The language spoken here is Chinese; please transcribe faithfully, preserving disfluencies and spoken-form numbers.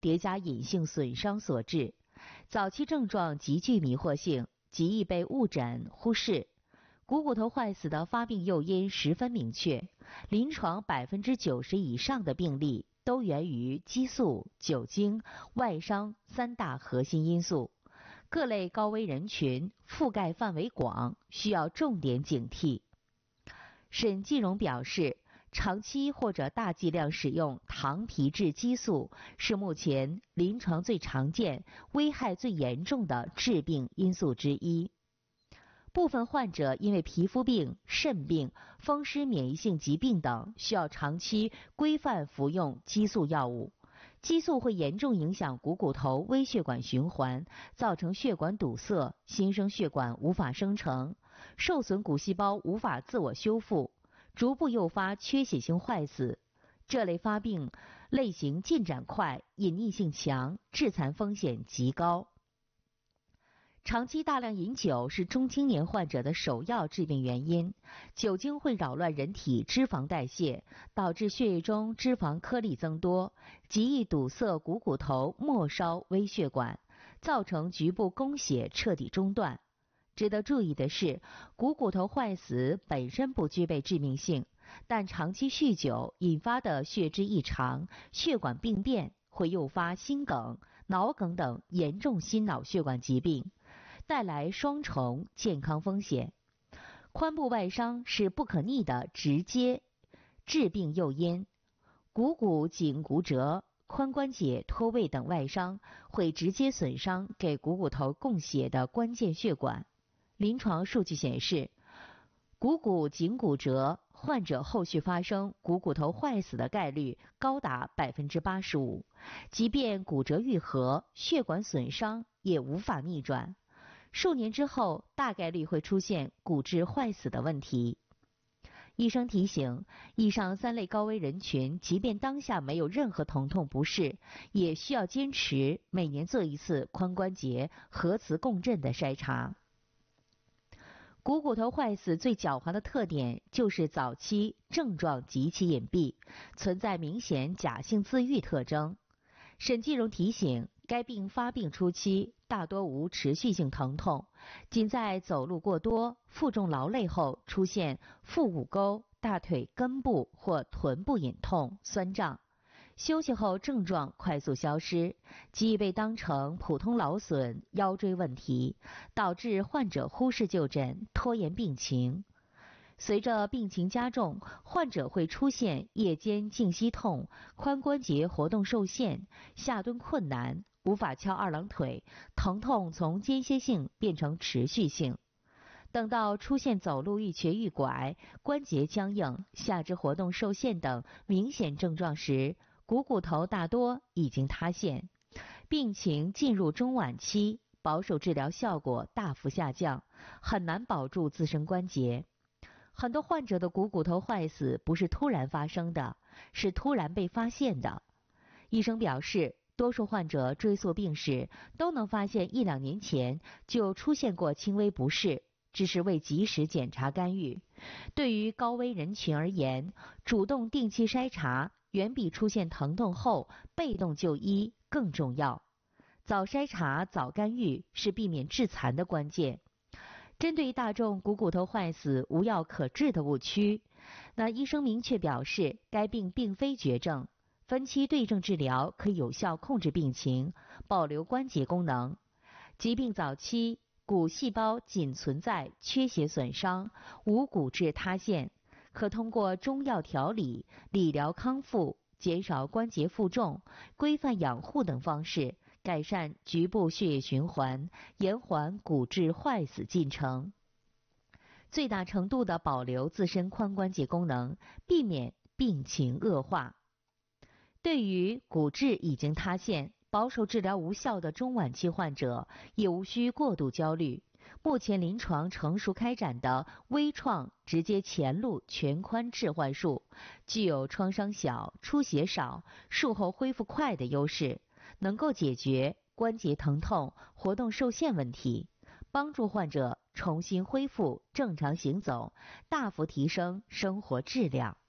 叠加隐性损伤所致，早期症状极具迷惑性，极易被误诊忽视。股骨头坏死的发病诱因十分明确，临床百分之九十以上的病例都源于激素、酒精、外伤三大核心因素。各类高危人群覆盖范围广，需要重点警惕。沈继荣表示，长期或者大剂量使用糖皮质激素是目前临床最常见、危害最严重的致病因素之一。部分患者因为皮肤病、肾病、风湿免疫性疾病等，需要长期规范服用激素药物。激素会严重影响股骨头微血管循环，造成血管堵塞，新生血管无法生成，受损骨细胞无法自我修复，逐步诱发缺血性坏死。这类发病类型进展快，隐匿性强，致残风险极高。长期大量饮酒是中青年患者的首要致病原因。酒精会扰乱人体脂肪代谢，导致血液中脂肪颗粒增多，极易堵塞股骨头末梢微血管，造成局部供血彻底中断。值得注意的是，股骨头坏死本身不具备致命性，但长期酗酒引发的血脂异常、血管病变会诱发心梗、脑梗等严重心脑血管疾病，带来双重健康风险。髋部外伤是不可逆的直接致病诱因，股骨颈骨折、髋关节脱位等外伤会直接损伤给股骨头供血的关键血管。临床数据显示，股骨颈骨折患者后续发生股骨头坏死的概率高达 百分之八十五， 即便骨折愈合，血管损伤也无法逆转，数年之后大概率会出现骨质坏死的问题。医生提醒，以上三类高危人群即便当下没有任何疼痛不适，也需要坚持每年做一次髋关节核磁共振的筛查。股骨头坏死最狡猾的特点就是早期症状极其隐蔽，存在明显假性自愈特征。沈继荣提醒，该病发病初期大多无持续性疼痛，仅在走路过多、负重劳累后出现腹股沟、大腿根部或臀部隐痛、酸胀，休息后症状快速消失，极易被当成普通劳损、腰椎问题，导致患者忽视就诊，拖延病情。随着病情加重，患者会出现夜间静息痛、髋关节活动受限、下蹲困难、无法翘二郎腿，疼痛从间歇性变成持续性。等到出现走路欲瘸欲拐、关节僵硬、下肢活动受限等明显症状时，股骨头大多已经塌陷，病情进入中晚期，保守治疗效果大幅下降，很难保住自身关节。很多患者的股骨头坏死不是突然发生的，是突然被发现的。医生表示，多数患者追溯病史都能发现一两年前就出现过轻微不适，只是未及时检查干预。对于高危人群而言，主动定期筛查远比出现疼痛后被动就医更重要。早筛查、早干预是避免致残的关键。针对大众股骨头坏死无药可治的误区，那医生明确表示，该病并非绝症，分期对症治疗可以有效控制病情，保留关节功能。疾病早期，骨细胞仅存在缺血损伤，无骨质塌陷，可通过中药调理、理疗康复、减少关节负重、规范养护等方式，改善局部血液循环，延缓骨质坏死进程，最大程度地保留自身髋关节功能，避免病情恶化。对于骨质已经塌陷、保守治疗无效的中晚期患者，也无需过度焦虑。目前临床成熟开展的微创直接前路全髋置换术，具有创伤小、出血少、术后恢复快的优势，能够解决关节疼痛、活动受限问题，帮助患者重新恢复正常行走，大幅提升生活质量。